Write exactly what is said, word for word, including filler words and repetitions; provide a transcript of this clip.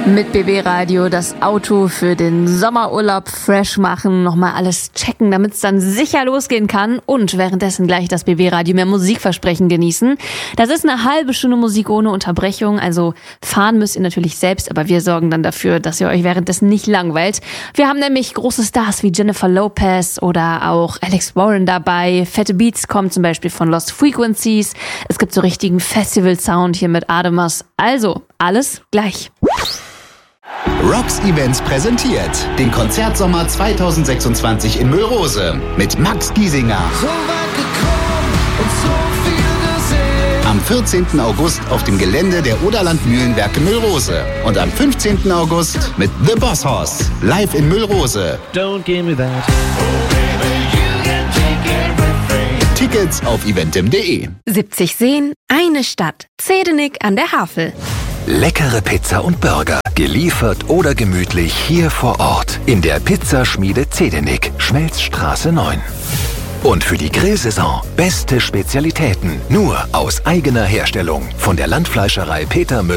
Mit B B Radio das Auto für den Sommerurlaub fresh machen, nochmal alles checken, damit es dann sicher losgehen kann und währenddessen gleich das B B Radio mehr Musikversprechen genießen. Das ist eine halbe Stunde Musik ohne Unterbrechung, also fahren müsst ihr natürlich selbst, aber wir sorgen dann dafür, dass ihr euch währenddessen nicht langweilt. Wir haben nämlich große Stars wie Jennifer Lopez oder auch Alex Warren dabei. Fette Beats kommen zum Beispiel von Lost Frequencies. Es gibt so richtigen Festival-Sound hier mit Ademas. Also, alles gleich. Rocks Events präsentiert den Konzertsommer zweitausendsechsundzwanzig in Müllrose mit Max Giesinger. So weit gekommen und so viel gesehen. Am vierzehnten August auf dem Gelände der Oderland Mühlenwerke Müllrose und am fünfzehnten August mit The Boss Hoss live in Müllrose. Don't give me that. Oh baby, you can take everything. Tickets auf eventim punkt de. siebzig Seen, eine Stadt. Zedenick an der Havel. Leckere Pizza und Burger, geliefert oder gemütlich hier vor Ort in der Pizzaschmiede Zedenick, Schmelzstraße neun. Und für die Grillsaison beste Spezialitäten, nur aus eigener Herstellung von der Landfleischerei Peter Müller.